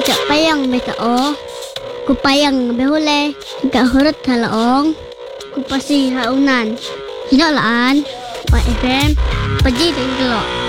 Cak payang beta o. Ku payang behule. Gak hurut halaong. Ku pasi haunan. Hinolaan. Pa FM. Paji dan gelok.